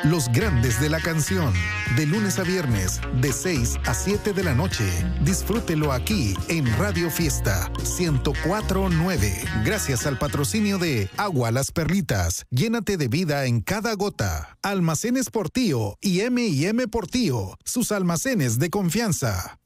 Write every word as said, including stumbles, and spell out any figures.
Los grandes de la canción, de lunes a viernes, de seis a siete de la noche. Disfrútelo aquí en Radio Fiesta ciento cuatro punto nueve. Gracias al patrocinio de Agua Las Perlitas. Llénate de vida en cada gota. Almacenes Portillo y eme y eme Portillo, sus almacenes de confianza.